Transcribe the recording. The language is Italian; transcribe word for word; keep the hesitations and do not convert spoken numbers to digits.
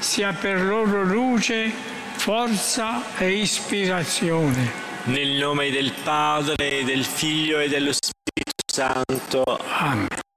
sia per loro luce, forza e ispirazione. Nel nome del Padre, del Figlio e dello Spirito Santo. Amen.